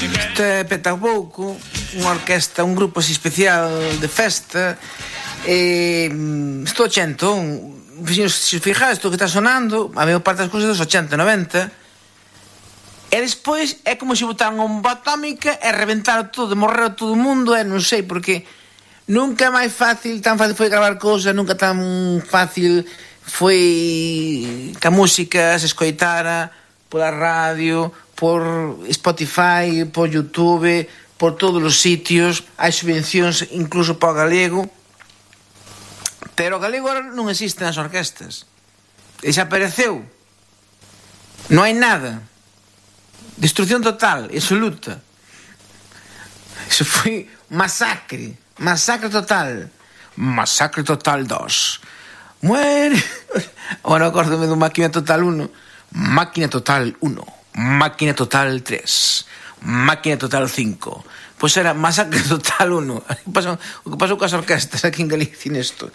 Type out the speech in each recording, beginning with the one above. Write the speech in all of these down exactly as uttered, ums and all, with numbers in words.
Isto é peta pouco, unha orquesta, un grupo así especial de festa. E estou ochenta, se fijades, isto que está sonando, a maior parte das cousas dos ochenta, noventa. E despois é como se botaran unha bomba atómica e reventaron todo, morreu todo o mundo, e non sei, porque nunca máis fácil, tan fácil foi gravar cousas, nunca tan fácil foi que a música se escoitara pola radio, por Spotify, por YouTube, por todos os sitios. Hai subvencións incluso para o galego, pero o galego agora non existe nas orquestas, desapareceu, non hai nada, destrucción total, absoluta. Eso foi masacre, masacre total, masacre total dos. Muere. Ahora acórdome do Máquina Total uno, Máquina Total uno, Máquina Total tres, Máquina Total cinco. Pois era Masacre Total uno. O que pasou coas orquestas aquí en Galicia nesto.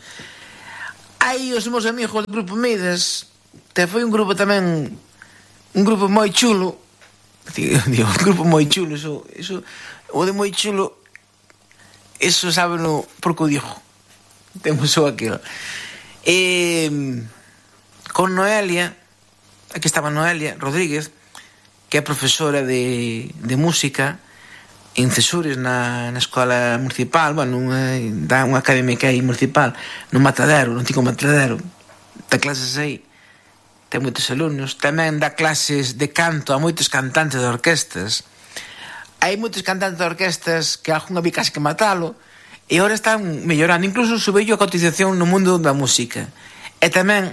Aí os meus amigos do grupo Midas, te foi un grupo tamén, un grupo moi chulo. Digo, un grupo moi chulo, eso, eso, o de moi chulo, eso sábeno porque o digo. Temos só aquilo. E con Noelia, aquí estaba Noelia Rodríguez, que é profesora de, de música en Cesures, na, na escola municipal, bueno, unha, dá unha académica aí municipal, no Matadero, no antigo Matadero, dá clases aí, ten moitos alumnos, tamén dá clases de canto a moitos cantantes de orquestas. Hai moitos cantantes de orquestas que algunha vi casi que matalo, e agora están mellorando, incluso subello a cotización no mundo da música. E tamén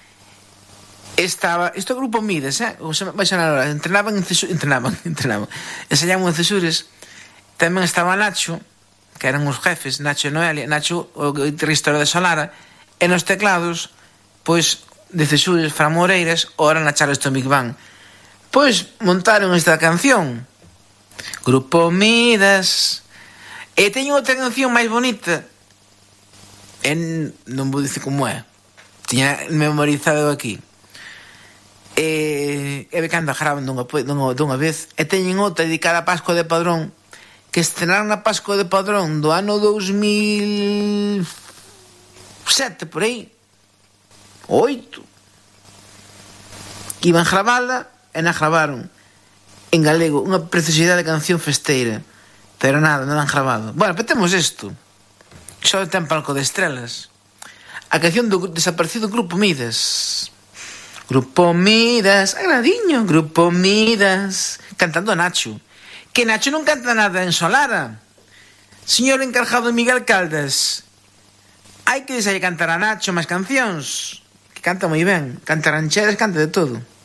estaba, isto é o grupo Midas, eh? O se vai sonar ahora, entrenaban en Cesures, entrenaban, entrenaban, ensayaban en Cesures. Tamén estaba Nacho, que eran os jefes, Nacho e Noelia, Nacho, o guitarrista de Solara, e nos teclados, pois, de Cesures, Fran Moreiras, ora na Charleston Big Band. Pois, montaron esta canción, Grupo Midas. E teño outra canción máis bonita, en, non vou dicir como é, tiña memorizado aquí. E, e cando graban dunha, dunha, dunha vez. E teñen outra dedicada a Pascua de Padrón, que estrenaron a Pascua de Padrón do ano dous mil sete, por aí, oito, que iban gravala e na gravaron en galego, unha preciosidade de canción festeira, pero nada, non han grabado. Bueno, pero temos isto, só ten Palco de Estrelas, a canción do desaparecido Grupo Midas. Grupo Midas, agradiño, Grupo Midas, cantando a Nacho, que Nacho non canta nada en Solara. Señor encargado Miguel Caldas, hai que deixarlle cantar a Nacho máis cancións, que canta moi ben, canta rancheras, canta de todo.